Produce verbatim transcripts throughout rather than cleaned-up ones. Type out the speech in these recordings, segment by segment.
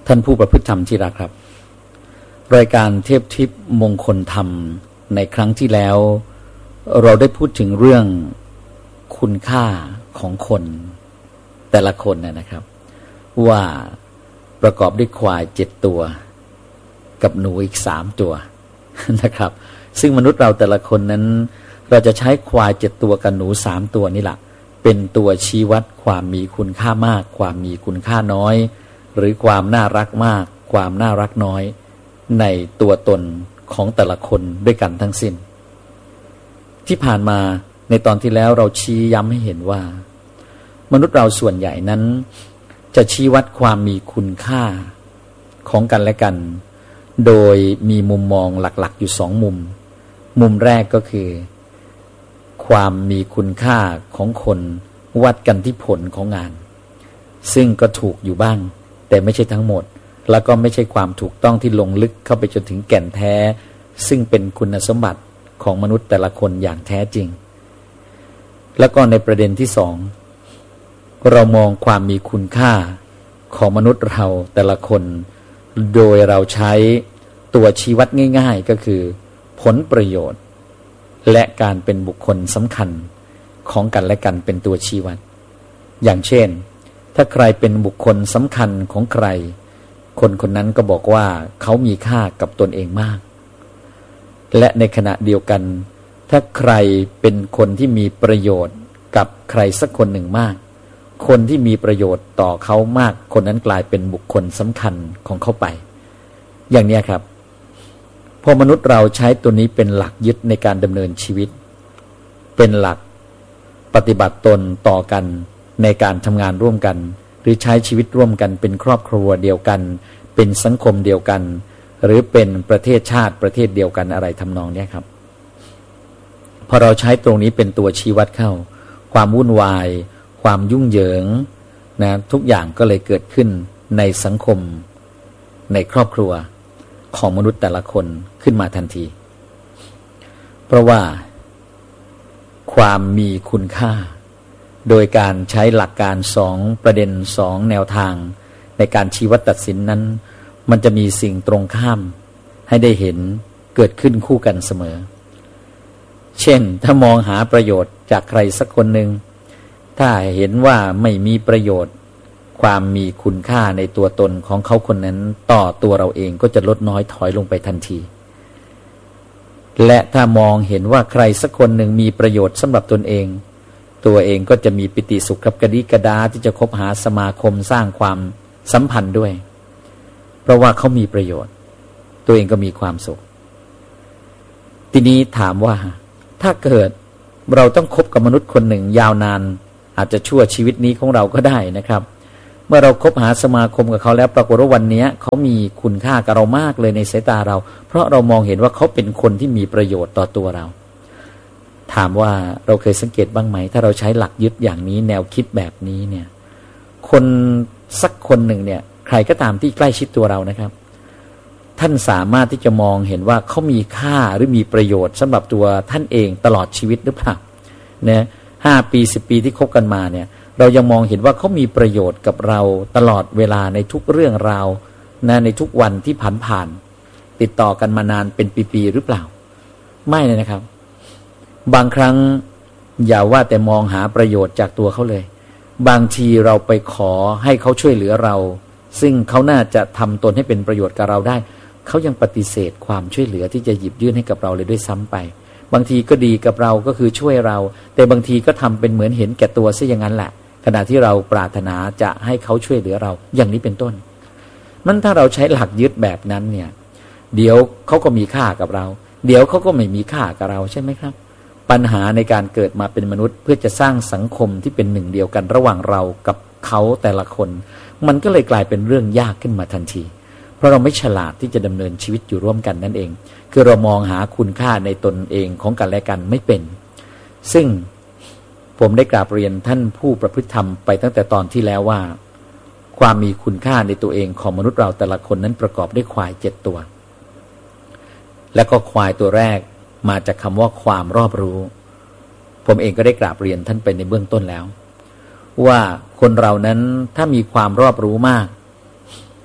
ท่านผู้ประพฤติธรรมที่รักครับรายการเทพทิพย์มงคลธรรมในครั้งที่แล้วเราได้พูดถึงเรื่องคุณค่าของคนแต่ละคนนะครับว่าประกอบด้วยควายเจ็ดตัวกับหนูอีกสามตัวนะครับซึ่งมนุษย์เราแต่ละคนนั้นเราจะใช้ควายเจ็ดตัวกับหนูสามตัวนี่แหละเป็นตัวชี้วัดความมีคุณค่ามากความมีคุณค่าน้อยหรือความน่ารักมากความน่ารักน้อยในตัวตนของแต่ละคนด้วยกันทั้งสิ้นที่ผ่านมาในตอนที่แล้วเราชี้ย้ำให้เห็นว่ามนุษย์เราส่วนใหญ่นั้นจะชี้วัดความมีคุณค่าของกันและกันโดยมีมุมมองหลักๆอยู่สองมุมมุมแรกก็คือความมีคุณค่าของคนวัดกันที่ผลของงานซึ่งก็ถูกอยู่บ้างแต่ไม่ใช่ทั้งหมดแล้วก็ไม่ใช่ความถูกต้องที่ลงลึกเข้าไปจนถึงแก่นแท้ซึ่งเป็นคุณสมบัติของมนุษย์แต่ละคนอย่างแท้จริงแล้วก็ในประเด็นที่สองเรามองความมีคุณค่าของมนุษย์เราแต่ละคนโดยเราใช้ตัวชี้วัดง่ายๆก็คือผลประโยชน์และการเป็นบุคคลสำคัญของกันและกันเป็นตัวชี้วัดอย่างเช่นถ้าใครเป็นบุคคลสำคัญของใครคนคนนั้นก็บอกว่าเขามีค่ากับตนเองมากและในขณะเดียวกันถ้าใครเป็นคนที่มีประโยชน์กับใครสักคนหนึ่งมากคนที่มีประโยชน์ต่อเขามากคนนั้นกลายเป็นบุคคลสำคัญของเขาไปอย่างนี้ครับพอมนุษย์เราใช้ตัวนี้เป็นหลักยึดในการดำเนินชีวิตเป็นหลักปฏิบัติตนต่อกันในการทำงานร่วมกันหรือใช้ชีวิตร่วมกันเป็นครอบครัวเดียวกันเป็นสังคมเดียวกันหรือเป็นประเทศชาติประเทศเดียวกันอะไรทำนองนี้ครับพอเราใช้ตรงนี้เป็นตัวชี้วัดเข้าความวุ่นวายความยุ่งเหยิงนะทุกอย่างก็เลยเกิดขึ้นในสังคมในครอบครัวของมนุษย์แต่ละคนขึ้นมาทันทีเพราะว่าความมีคุณค่าโดยการใช้หลักการสองประเด็นสองแนวทางในการชี้วัดตัดสินนั้นมันจะมีสิ่งตรงข้ามให้ได้เห็นเกิดขึ้นคู่กันเสมอเช่นถ้ามองหาประโยชน์จากใครสักคนหนึ่งถ้าเห็นว่าไม่มีประโยชน์ความมีคุณค่าในตัวตนของเขาคนนั้นต่อตัวเราเองก็จะลดน้อยถอยลงไปทันทีและถ้ามองเห็นว่าใครสักคนหนึ่งมีประโยชน์สำหรับตนเองตัวเองก็จะมีปิติสุขกับกระดิกระดาที่จะคบหาสมาคมสร้างความสัมพันธ์ด้วยเพราะว่าเขามีประโยชน์ตัวเองก็มีความสุขทีนี้ถามว่าถ้าเกิดเราต้องคบกับมนุษย์คนหนึ่งยาวนานอาจจะชั่วชีวิตนี้ของเราก็ได้นะครับเมื่อเราคบหาสมาคมกับเขาแล้วปรากฏว่าวันนี้เขามีคุณค่ากับเรามากเลยในสายตาเราเพราะเรามองเห็นว่าเขาเป็นคนที่มีประโยชน์ต่อตัวเราถามว่าเราเคยสังเกตบ้างไหมถ้าเราใช้หลักยึดอย่างนี้แนวคิดแบบนี้เนี่ยคนสักคนหนึ่งเนี่ยใครก็ตามที่ใกล้ชิดตัวเรานะครับท่านสามารถที่จะมองเห็นว่าเขามีค่าหรือมีประโยชน์สำหรับตัวท่านเองตลอดชีวิตหรือเปล่าเนี่ยห้าปีสิบปีที่คบกันมาเนี่ยเรายังมองเห็นว่าเขามีประโยชน์กับเราตลอดเวลาในทุกเรื่องราวนะในทุกวันที่ผ่านผ่านติดต่อกันมานานเป็นปีๆหรือเปล่าไม่เลยนะครับบางครั้งอย่าว่าแต่มองหาประโยชน์จากตัวเขาเลยบางทีเราไปขอให้เขาช่วยเหลือเราซึ่งเขาน่าจะทำตนให้เป็นประโยชน์กับเราได้เขายังปฏิเสธความช่วยเหลือที่จะหยิบยื่นให้กับเราเลยด้วยซ้ำไปบางทีก็ดีกับเราก็คือช่วยเราแต่บางทีก็ทำเป็นเหมือนเห็นแก่ตัวซะอย่างนั้นแหละขณะที่เราปรารถนาจะให้เขาช่วยเหลือเราอย่างนี้เป็นต้นมันถ้าเราใช้หลักยึดแบบนั้นเนี่ยเดี๋ยวเขาก็มีค่ากับเราเดี๋ยวเขาก็ไม่มีค่ากับเราใช่ไหมครับปัญหาในการเกิดมาเป็นมนุษย์เพื่อจะสร้างสังคมที่เป็นหนึ่งเดียวกันระหว่างเรากับเขาแต่ละคนมันก็เลยกลายเป็นเรื่องยากขึ้นมาทันทีเพราะเราไม่ฉลาดที่จะดำเนินชีวิตอยู่ร่วมกันนั่นเองคือเรามองหาคุณค่าในตนเองของกันและกันไม่เป็นซึ่งผมได้กราบเรียนท่านผู้ประพฤติธรรมไปตั้งแต่ตอนที่แล้วว่าความมีคุณค่าในตัวเองของมนุษย์เราแต่ละคนนั้นประกอบด้วยควายเจ็ดตัวและก็ควายตัวแรกมาจากคำว่าความรอบรู้ผมเองก็ได้กราบเรียนท่านไปในเบื้องต้นแล้วว่าคนเรานั้นถ้ามีความรอบรู้มาก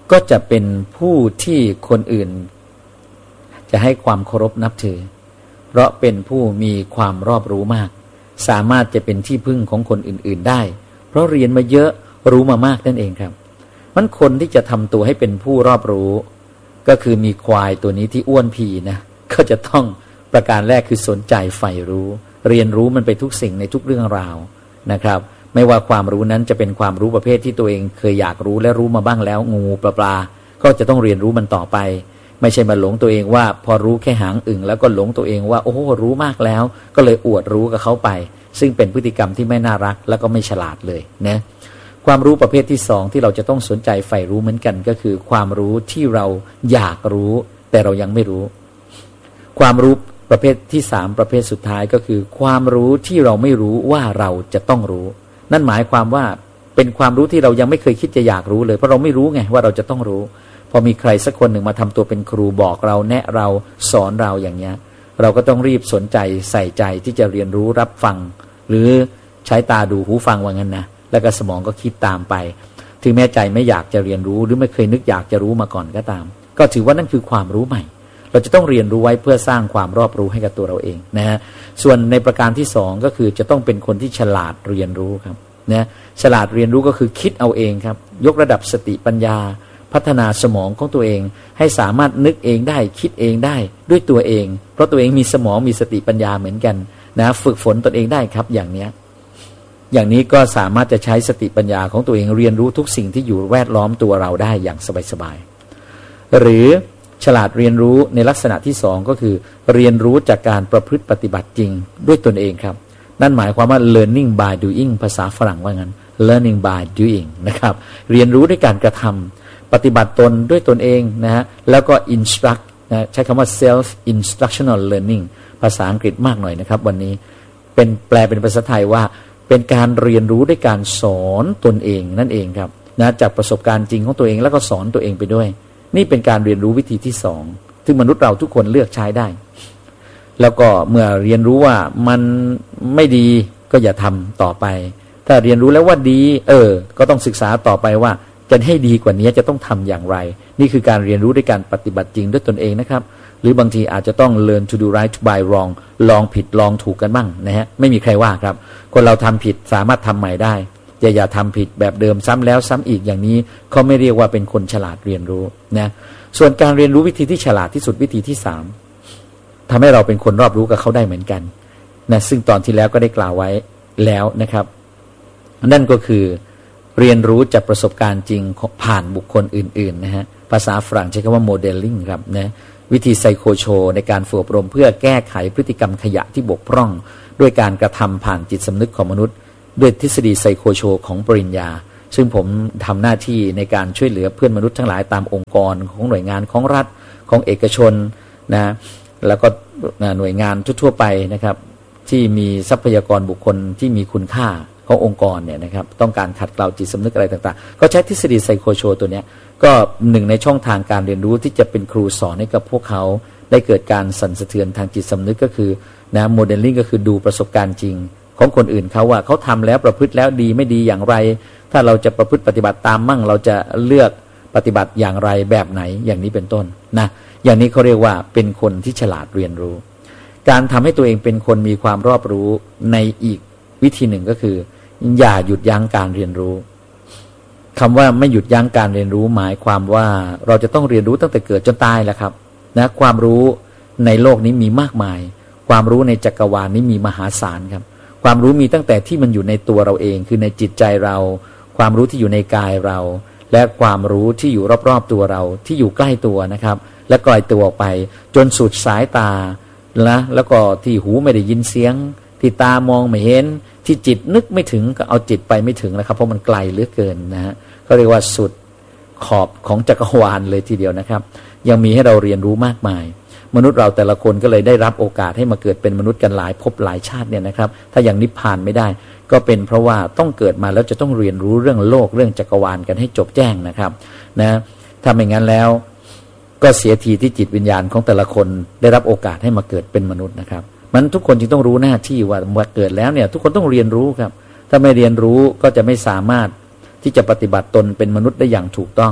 ก็จะเป็นผู้ที่คนอื่นจะให้ความเคารพนับถือเพราะเป็นผู้มีความรอบรู้มากสามารถจะเป็นที่พึ่งของคนอื่นๆได้เพราะเรียนมาเยอะรู้มามากนั่นเองครับมันคนที่จะทำตัวให้เป็นผู้รอบรู้ก็คือมีควายตัวนี้ที่อ้วนพีนะก็จะต้องประการแรกคือสนใจใฝ่รู้เรียนรู้มันไปทุกสิ่งในทุกเรื่องราวนะครับไม่ว่าความรู้นั้นจะเป็นความรู้ประเภทที่ตัวเองเคยอยากรู้และรู้มาบ้างแล้วงูปลาปลาก็จะต้องเรียนรู้มันต่อไปไม่ใช่มาหลงตัวเองว่าพอรู้แค่หางอึ่งแล้วก็หลงตัวเองว่าโอ้โหรู้มากแล้วก็เลยอวดรู้กับเขาไปซึ่งเป็นพฤติกรรมที่ไม่น่ารักแล้วก็ไม่ฉลาดเลยนะความรู้ประเภทที่สองที่เราจะต้องสนใจใฝ่รู้เหมือนกันก็คือความรู้ที่เราอยากรู้แต่เรายังไม่รู้ความรู้ประเภทที่สามประเภทสุดท้ายก็คือความรู้ที่เราไม่รู้ว่าเราจะต้องรู้นั่นหมายความว่าเป็นความรู้ที่เรายังไม่เคยคิดจะอยากรู้เลยเพราะเราไม่รู้ไงว่าเราจะต้องรู้พอมีใครสักคนหนึ่งมาทำตัวเป็นครูบอกเราแนะเราสอนเราอย่างเงี้ยเราก็ต้องรีบสนใจใส่ใจที่จะเรียนรู้รับฟังหรือใช้ตาดูหูฟังว่างั้นนะแล้วก็สมองก็คิดตามไปถึงแม้ใจไม่อยากจะเรียนรู้หรือไม่เคยนึกอยากจะรู้มาก่อนก็ตามก็ถือว่านั่นคือความรู้ใหม่เราจะต้องเรียนรู้ไว้เพื่อสร้างความรอบรู้ให้กับตัวเราเองนะฮะส่วนในประการที่สองก็คือจะต้องเป็นคนที่ฉลาดเรียนรู้ครับนะฉลาดเรียนรู้ก็คือคิดเอาเองครับยกระดับสติปัญญาพัฒนาสมองของตัวเองให้สามารถนึกเองได้คิดเองได้ด้วยตัวเองเพราะตัวเองมีสมองมีสติปัญญาเหมือนกันนะฝึกฝนตนเองได้ครับอย่างเนี้ยอย่างนี้ก็สามารถจะใช้สติปัญญาของตัวเองเรียนรู้ทุกสิ่งที่อยู่แวดล้อมตัวเราได้อย่างสบายๆหรือฉลาดเรียนรู้ในลักษณะที่สองก็คือเรียนรู้จากการประพฤติปฏิบัติจริงด้วยตนเองครับนั่นหมายความว่า learning by doing ภาษาฝรั่งว่างั้น learning by doing นะครับเรียนรู้ด้วยการกระทำปฏิบัติตนด้วยตนเองนะฮะแล้วก็ instruct นะใช้คำว่า self instructional learning ภาษาอังกฤษมากหน่อยนะครับวันนี้เป็นแปลเป็นภาษาไทยว่าเป็นการเรียนรู้ด้วยการสอนตนเองนั่นเองครับนะจากประสบการณ์จริงของตัวเองแล้วก็สอนตัวเองไปด้วยนี่เป็นการเรียนรู้วิธีที่สองที่มนุษย์เราทุกคนเลือกใช้ได้แล้วก็เมื่อเรียนรู้ว่ามันไม่ดีก็อย่าทำต่อไปถ้าเรียนรู้แล้วว่าดีเออก็ต้องศึกษาต่อไปว่าจะให้ดีกว่านี้จะต้องทำอย่างไรนี่คือการเรียนรู้ด้วยการปฏิบัติจริงด้วยตนเองนะครับหรือบางทีอาจจะต้อง learn to do right to by wrong ลองผิดลองถูกกันบ้างนะฮะไม่มีใครว่าครับคนเราทำผิดสามารถทำใหม่ได้อย่าอย่าทำผิดแบบเดิมซ้ำแล้วซ้ำอีกอย่างนี้เขาไม่เรียกว่าเป็นคนฉลาดเรียนรู้นะส่วนการเรียนรู้วิธีที่ฉลาดที่สุดวิธีที่สามทำให้เราเป็นคนรอบรู้กับเขาได้เหมือนกันนะซึ่งตอนที่แล้วก็ได้กล่าวไว้แล้วนะครับนั่นก็คือเรียนรู้จากประสบการณ์จริงผ่านบุคคลอื่นๆนะฮะภาษาฝรั่งใช้คำว่า modeling ครับนะวิธีไซโคโชในการฝึกอบรมเพื่อแก้ไขพฤติกรรมขยะที่บกพร่องด้วยการกระทำผ่านจิตสำนึกของมนุษย์ด้วยทฤษฎีไซโคโชของปริญญาซึ่งผมทำหน้าที่ในการช่วยเหลือเพื่อนมนุษย์ทั้งหลายตามองค์กรของหน่วยงานของรัฐของเอกชนนะแล้วก็หน่วยงานทั่วๆไปนะครับที่มีทรัพยากรบุคคลที่มีคุณค่าขององค์กรเนี่ยนะครับต้องการขัดเกลาจิตสำนึกอะไรต่างๆก็ใช้ทฤษฎีไซโคโชตัวเนี้ยก็หนึ่งในช่องทางการเรียนรู้ที่จะเป็นครูสอนให้กับพวกเขาได้เกิดการสั่นสะเทือนทางจิตสำนึกก็คือนะโมเดลลิ่งก็คือดูประสบการณ์จริงของคนอื่นเขาว่าเขาทำแล้วประพฤติแล้วดีไม่ดีอย่างไรถ้าเราจะประพฤติปฏิบัติตามมั่งเราจะเลือกปฏิบัติอย่างไรแบบไหนอย่างนี้เป็นต้นนะอย่างนี้เขาเรียกว่าเป็นคนที่ฉลาดเรียนรู้การทำให้ตัวเองเป็นคนมีความรอบรู้ในอีกวิธีหนึ่งก็คืออย่าหยุดยั้งการเรียนรู้คำว่าไม่หยุดยั้งการเรียนรู้หมายความว่าเราจะต้องเรียนรู้ตั้งแต่เกิดจนตายแหละครับนะความรู้ในโลกนี้มีมากมายความรู้ในจักรวาลนี้มีมหาศาลครับความรู้มีตั้งแต่ที่มันอยู่ในตัวเราเองคือในจิตใจเราความรู้ที่อยู่ในกายเราและความรู้ที่อยู่รอบๆตัวเราที่อยู่ใกล้ตัวนะครับและไกลตัวออกไปจนสุดสายตานะแล้วก็ที่หูไม่ได้ยินเสียงที่ตามองไม่เห็นที่จิตนึกไม่ถึงก็เอาจิตไปไม่ถึงนะครับเพราะมันไกลเหลือเกินนะฮะเขาเรียกว่าสุดขอบของจักรวาลเลยทีเดียวนะครับยังมีให้เราเรียนรู้มากมายมนุษย์เราแต่ละคนก็เลยได้รับโอกาสให้มาเกิดเป็นมนุษย์กันหลายภพหลายชาติเนี่ยนะครับถ้ายังนิพพานไม่ได้ก็เป็นเพราะว่าต้องเกิดมาแล้วจะต้องเรียนรู้เรื่องโลกเรื่องจักรวาลกันให้จบแจ้งนะครับนะถ้าไม่งั้นแล้วก็เสียทีที่จิตวิญญาณของแต่ละคนได้รับโอกาสให้มาเกิดเป็นมนุษย์นะครับมันทุกคนจึงต้องรู้หน้าที่ว่าเมื่อเกิดแล้วเนี่ยทุกคนต้องเรียนรู้ครับถ้าไม่เรียนรู้ก็จะไม่สามารถที่จะปฏิบัติตนเป็นมนุษย์ได้อย่างถูกต้อง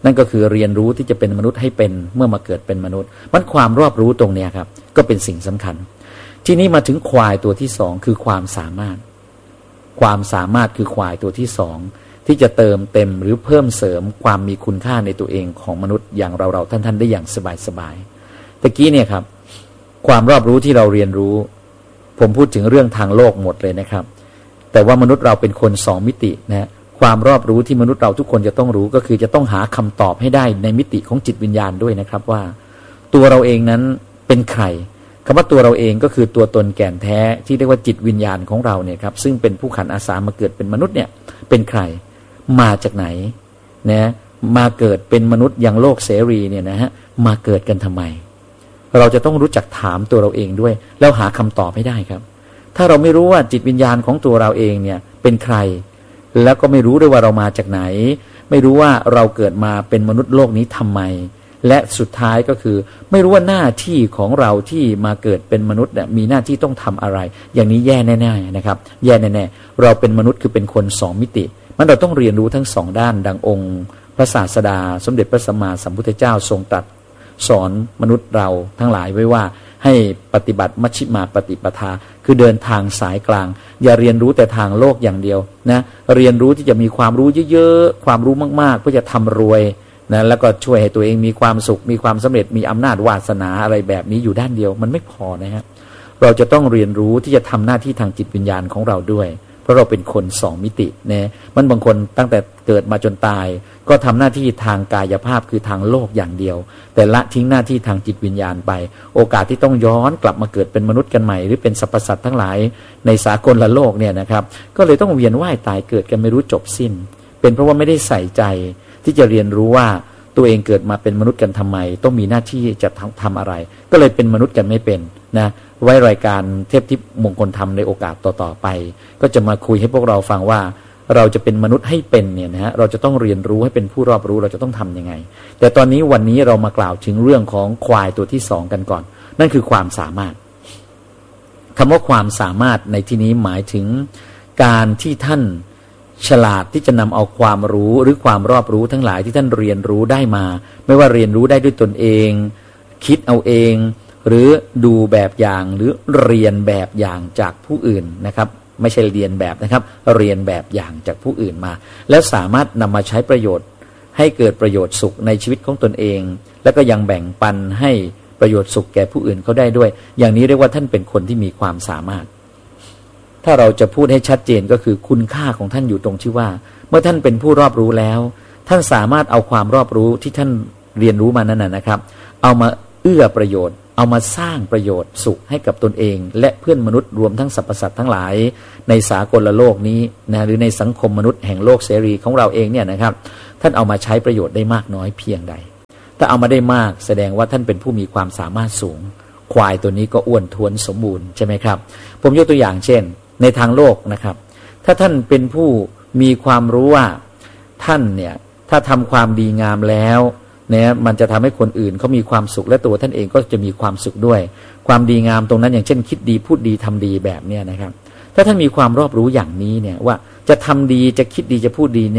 นั่นก็คือเรียนรู้ที่จะเป็นมนุษย์ให้เป็นเมื่อมาเกิดเป็นมนุษย์มันความรอบรู้ตรงเนี้ยครับก็เป็นสิ่งสำคัญที่นี้มาถึงควายตัวที่สองคือความสามารถความสามารถคือควายตัวที่สองที่จะเติมเต็มหรือเพิ่มเสริมความมีคุณค่าในตัวเองของมนุษย์อย่างเราเราท่านท่านได้อย่างสบายๆตะกี้เนี่ยครับความรอบรู้ที่เราเรียนรู้ผมพูดถึงเรื่องทางโลกหมดเลยนะครับแต่ว่ามนุษย์เราเป็นคนสองมิตินะความรอบรู้ที่มนุษย์เราทุกคนจะต้องรู้ก็คือจะต้องหาคำตอบให้ได้ในมิติของจิตวิญญาณด้วยนะครับว่าตัวเราเองนั้นเป็นใครคำว่าตัวเราเองก็คือตัวตนแก่นแท้ที่เรียกว่าจิตวิญญาณของเราเนี่ยครับซึ่งเป็นผู้ขันอาสามาเกิดเป็นมนุษย์เนี่ยเป็นใครมาจากไหนนะมาเกิดเป็นมนุษย์อย่างโลกเสรีเนี่ยนะฮะมาเกิดกันทำไมเราจะต้องรู้จักถามตัวเราเองด้วยแล้วหาคำตอบให้ได้ครับถ้าเราไม่รู้ว่าจิตวิญญาณของตัวเราเองเนี่ยเป็นใครแล้วก็ไม่รู้ด้วยว่าเรามาจากไหนไม่รู้ว่าเราเกิดมาเป็นมนุษย์โลกนี้ทำไมและสุดท้ายก็คือไม่รู้ว่าหน้าที่ของเราที่มาเกิดเป็นมนุษย์เนี่ยมีหน้าที่ต้องทำอะไรอย่างนี้แย่แน่ๆนะครับแย่แน่ๆเราเป็นมนุษย์คือเป็นคนสองมิติมันเราต้องเรียนรู้ทั้งสองด้านดังองค์พระศาสดาสมเด็จพระสัมมาสัมพุทธเจ้าทรงตรัสสอนมนุษย์เราทั้งหลายไว้ว่าให้ปฏิบัติมัชฌิมาปฏิปทาคือเดินทางสายกลางอย่าเรียนรู้แต่ทางโลกอย่างเดียวนะเรียนรู้ที่จะมีความรู้เยอะๆความรู้มากๆเพื่อจะทำรวยนะแล้วก็ช่วยให้ตัวเองมีความสุขมีความสำเร็จมีอำนาจวาสนาอะไรแบบนี้อยู่ด้านเดียวมันไม่พอนะฮะเราจะต้องเรียนรู้ที่จะทำหน้าที่ทางจิตวิญญาณของเราด้วยเพราะเราเป็นคนสองมิตินะมันบางคนตั้งแต่เกิดมาจนตายก็ทำหน้าที่ทางกายภาพคือทางโลกอย่างเดียวแต่ละทิ้งหน้าที่ทางจิตวิญญาณไปโอกาสที่ต้องย้อนกลับมาเกิดเป็นมนุษย์กันใหม่หรือเป็นสรรพสัตว์ทั้งหลายในสากลละโลกเนี่ยนะครับก็เลยต้องเวียนว่ายตายเกิดกันไม่รู้จบสิ้นเป็นเพราะว่าไม่ได้ใส่ใจที่จะเรียนรู้ว่าตัวเองเกิดมาเป็นมนุษย์กันทำไมต้องมีหน้าที่จะทำอะไรก็เลยเป็นมนุษย์กันไม่เป็นนะไว้รายการเทพทิพย์มงคลธรรมในโอกาสต่อๆไปก็จะมาคุยให้พวกเราฟังว่าเราจะเป็นมนุษย์ให้เป็นเนี่ยนะฮะเราจะต้องเรียนรู้ให้เป็นผู้รอบรู้เราจะต้องทำยังไงแต่ตอนนี้วันนี้เรามากล่าวถึงเรื่องของควายตัวที่สองกันก่อนนั่นคือความสามารถคำว่าความสามารถในที่นี้หมายถึงการที่ท่านฉลาดที่จะนำเอาความรู้หรือความรอบรู้ทั้งหลายที่ท่านเรียนรู้ได้มาไม่ว่าเรียนรู้ได้ด้วยตนเองคิดเอาเองหรือดูแบบอย่างหรือเรียนแบบอย่างจากผู้อื่นนะครับไม่ใช่เรียนแบบนะครับเรียนแบบอย่างจากผู้อื่นมาแล้วสามารถนำมาใช้ประโยชน์ให้เกิดประโยชน์สุขในชีวิตของตนเองแล้วก็ยังแบ่งปันให้ประโยชน์สุขแก่ผู้อื่นเขาได้ด้วยอย่างนี้เรียกว่าท่านเป็นคนที่มีความสามารถถ้าเราจะพูดให้ชัดเจนก็คือคุณค่าของท่านอยู่ตรงที่ว่าเมื่อท่านเป็นผู้รอบรู้แล้วท่านสามารถเอาความรอบรู้ที่ท่านเรียนรู้มานั้นนะครับเอามาเอื้อประโยชน์เอามาสร้างประโยชน์สุขให้กับตนเองและเพื่อนมนุษย์รวมทั้งสรรพสัตว์ทั้งหลายในสากลโลกนี้นะหรือในสังคมมนุษย์แห่งโลกเสรีของเราเองเนี่ยนะครับท่านเอามาใช้ประโยชน์ได้มากน้อยเพียงใดถ้าเอามาได้มากแสดงว่าท่านเป็นผู้มีความสามารถสูงควายตัวนี้ก็อ้วนท้วนสมบูรณ์ใช่ไหมครับผมยกตัวอย่างเช่นในทางโลกนะครับถ้าท่านเป็นผู้มีความรู้ว่าท่านเนี่ยถ้าทำความดีงามแล้วเนี่ยมันจะทำให้คนอื่นเขามีความสุขและตัวท่านเองก็จะมีความสุขด้วยความดีงามตรงนั้นอย่างเช่นคิดดีพูดดีทำดีแบบเนี้ยนะครับถ้าท่านมีความรอบรู้อย่างนี้เนี่ยว่าจะทำดีจะคิดดีจะพูดดี